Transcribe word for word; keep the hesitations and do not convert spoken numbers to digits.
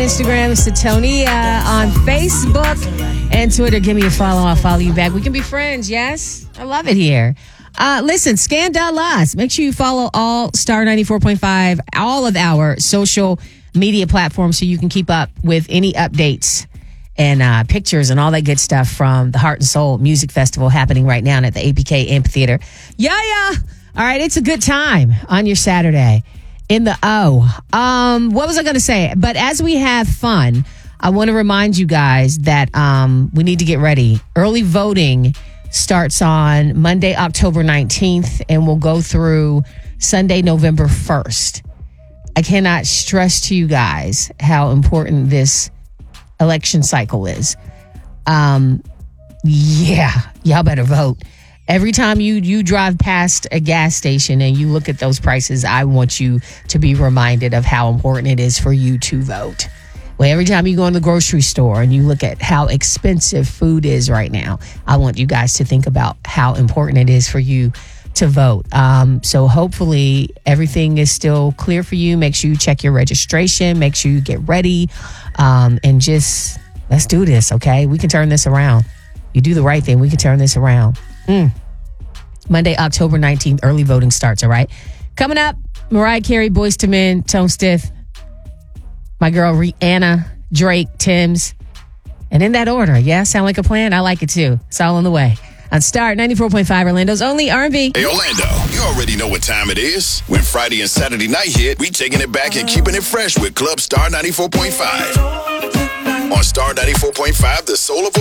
Instagram, Satonia on Facebook and Twitter. Give me a follow. I'll follow you back. We can be friends, yes? I love it here. Uh, listen, Scandalous. Make sure you follow all Star ninety-four point five, all of our social media platforms so you can keep up with any updates and uh, pictures and all that good stuff from the Heart and Soul Music Festival happening right now at the A P K Amphitheater. Yeah, yeah. All right, it's a good time on your Saturday in the O. Um, what was I going to say? But as we have fun, I want to remind you guys that um, we need to get ready. Early voting starts on Monday, October nineteenth, and will go through Sunday, November first. I cannot stress to you guys how important this election cycle is. Um, yeah, y'all better vote. Every time you you drive past a gas station and you look at those prices, I want you to be reminded of how important it is for you to vote. Well, every time you go in the grocery store and you look at how expensive food is right now, I want you guys to think about how important it is for you to vote. Um, so hopefully everything is still clear for you. Make sure you check your registration. Make sure you get ready. Um, and just, let's do this, okay? We can turn this around. You do the right thing, we can turn this around. Mm. Monday, October nineteenth, early voting starts, all right? Coming up, Mariah Carey, Boyz two Men, Tone Stith, my girl Rihanna, Drake, Tim's. And in that order, yeah, sound like a plan? I like it too. It's all on the way. On Star ninety-four point five, Orlando's only R and B. Hey, Orlando, you already know what time it is. When Friday and Saturday night hit, we taking it back and keeping it fresh with Club Star ninety-four point five. On Star ninety-four point five, the soul of